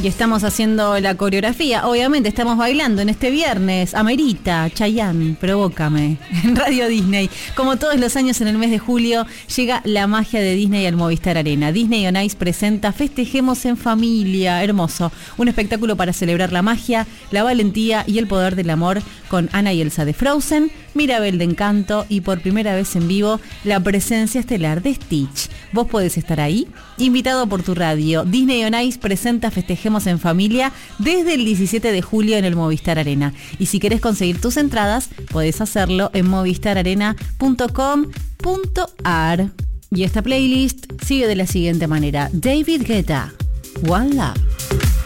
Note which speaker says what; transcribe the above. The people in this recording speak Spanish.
Speaker 1: Y estamos haciendo la coreografía, obviamente estamos bailando en este viernes. Amerita, Chayanne, Provócame, en Radio Disney. Como todos los años en el mes de julio, llega la magia de Disney al Movistar Arena. Disney On Ice presenta Festejemos en Familia, hermoso. Un espectáculo para celebrar la magia, la valentía y el poder del amor con Anna y Elsa de Frozen, Mirabel de Encanto y por primera vez en vivo, la presencia estelar de Stitch. Vos podés estar ahí, invitado por tu radio. Disney On Ice presenta Festejemos en Familia desde el 17 de julio en el Movistar Arena. Y si querés conseguir tus entradas, podés hacerlo en movistararena.com.ar. Y esta playlist sigue de la siguiente manera. David Guetta, One Love.